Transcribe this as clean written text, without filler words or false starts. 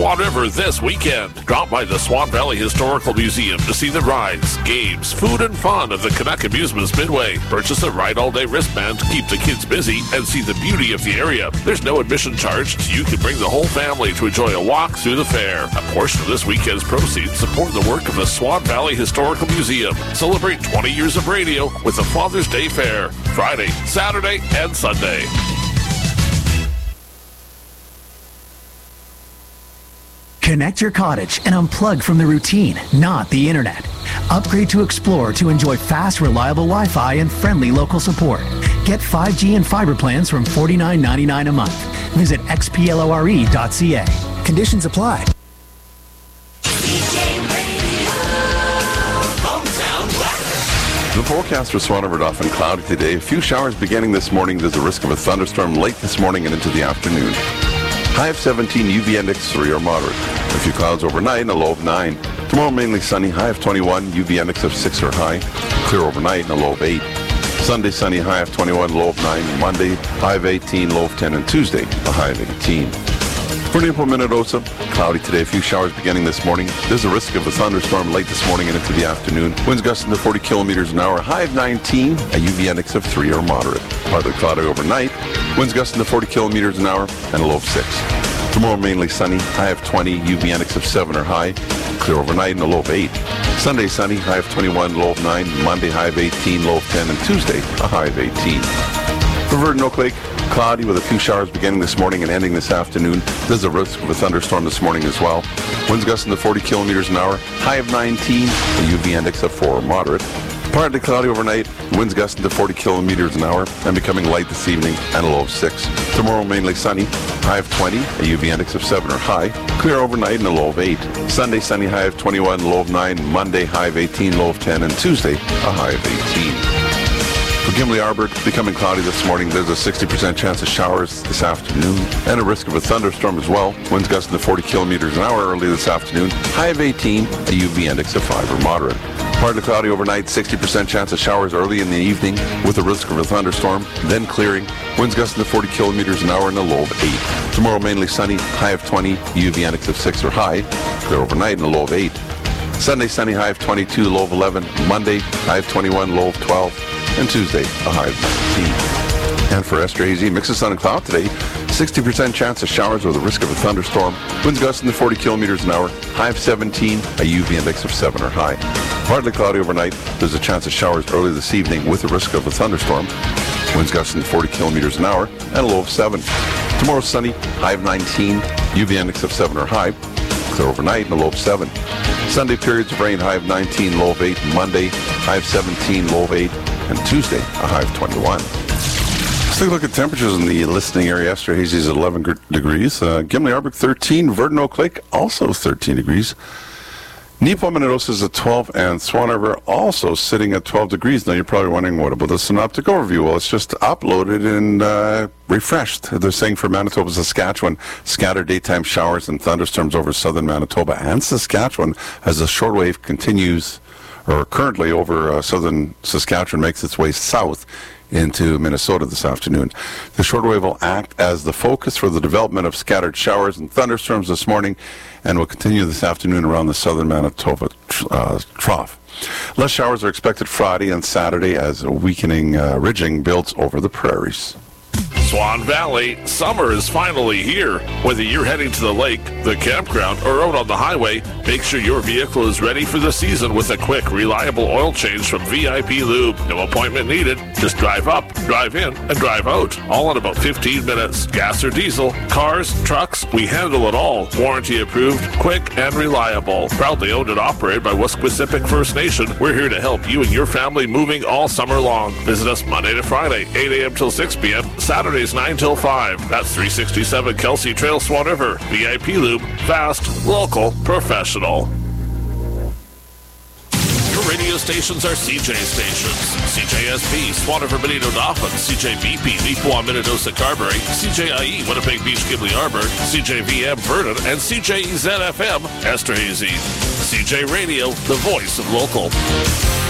Swan River this weekend. Drop by the Swan Valley Historical Museum to see the rides, games, food, and fun of the Canuck Amusements Midway. Purchase a Ride All Day wristband to keep the kids busy and see the beauty of the area. There's no admission charge, so you can bring the whole family to enjoy a walk through the fair. A portion of this weekend's proceeds support the work of the Swan Valley Historical Museum. Celebrate 20 years of radio with the Father's Day Fair, Friday, Saturday, and Sunday. Connect your cottage and unplug from the routine, not the internet. Upgrade to Explore to enjoy fast, reliable Wi-Fi and friendly local support. Get 5G and fiber plans from $49.99 a month. Visit xplore.ca. Conditions apply. The forecast for Swan River often cloudy today. A few showers beginning this morning. There's a risk of a thunderstorm late this morning and into the afternoon. High of 17, UV index 3 or moderate. A few clouds overnight and a low of 9. Tomorrow mainly sunny, high of 21, UV index of 6 or high. Clear overnight and a low of 8. Sunday sunny, high of 21, low of 9. Monday, high of 18, low of 10. And Tuesday, a high of 18. For Newport, Minnedosa, cloudy today. A few showers beginning this morning. There's a risk of a thunderstorm late this morning and into the afternoon. Winds gusting to 40 kilometers an hour. High of 19, a UV index of 3 or moderate. Partly cloudy overnight. Winds gusting to 40 kilometers an hour and a low of 6. Tomorrow mainly sunny. High of 20, UV index of 7 or high. Clear overnight and a low of 8. Sunday sunny. High of 21, low of 9. Monday high of 18, low of 10. And Tuesday a high of 18. For Verdun Oak Lake, cloudy with a few showers beginning this morning and ending this afternoon. There's a risk of a thunderstorm this morning as well. Winds gusting to 40 kilometers an hour. High of 19, a UV index of 4 or moderate. Partly cloudy overnight. Winds gusting to 40 kilometers an hour and becoming light this evening and a low of 6. Tomorrow mainly sunny. High of 20, a UV index of 7 or high. Clear overnight and a low of 8. Sunday sunny, high of 21, low of 9. Monday high of 18, low of 10. And Tuesday a high of 18. For Gimli Arbor, becoming cloudy this morning. There's a 60% chance of showers this afternoon and a risk of a thunderstorm as well. Winds gusting to 40 kilometers an hour early this afternoon. High of 18, a UV index of 5 or moderate. Partly cloudy overnight, 60% chance of showers early in the evening with a risk of a thunderstorm, then clearing. Winds gusting to 40 kilometers an hour and a low of 8. Tomorrow mainly sunny, high of 20, UV index of 6 or high. Clear overnight and a low of 8. Sunday sunny, high of 22, low of 11. Monday, high of 21, low of 12. And Tuesday, a high of 19. And for Esterhazy, mix of sun and cloud today. 60% chance of showers with a risk of a thunderstorm. Winds gusting to 40 kilometers an hour. High of 17, a UV index of 7 or high. Partly cloudy overnight. There's a chance of showers early this evening with a risk of a thunderstorm. Winds gusting to 40 kilometers an hour and a low of 7. Tomorrow sunny, high of 19, UV index of 7 or high. Clear overnight and a low of 7. Sunday periods of rain, high of 19, low of 8. Monday, high of 17, low of 8. And Tuesday, a high of 21. Let's take a look at temperatures in the listening area. Esterhazy is at 11 degrees. Gimli Arbor 13. Verdun Oak Lake also 13 degrees. Nipawin, Minnedosa is at 12, and Swan River also sitting at 12 degrees. Now, you're probably wondering, what about the synoptic overview? Well, it's just uploaded and refreshed. They're saying for Manitoba, Saskatchewan, scattered daytime showers and thunderstorms over southern Manitoba and Saskatchewan as the shortwave continues, or currently over southern Saskatchewan, makes its way south into Minnesota this afternoon. The shortwave will act as the focus for the development of scattered showers and thunderstorms this morning and will continue this afternoon around the southern Manitoba trough. Less showers are expected Friday and Saturday as a weakening ridging builds over the prairies. Swan Valley, summer is finally here. Whether you're heading to the lake, the campground, or out on the highway, make sure your vehicle is ready for the season with a quick, reliable oil change from VIP Lube. No appointment needed. Just drive up, drive in, and drive out. All in about 15 minutes. Gas or diesel, cars, trucks, we handle it all. Warranty approved, quick, and reliable. Proudly owned and operated by Wesquisipic First Nation, we're here to help you and your family moving all summer long. Visit us Monday to Friday, 8 a.m. till 6 p.m., Saturdays 9 till 5. That's 367 Kelsey Trail, Swan River. VIP Lube, fast, local, professional. Your radio stations are CJ stations. CJSP, Swan River, Benito Dauphin, CJBP, Nipawin, Minnedosa, Carberry, CJIE, Winnipeg Beach, Gimli Arbor, CJVM, Verdun, and CJEZ-FM, Esterhazy. CJ Radio, the voice of local.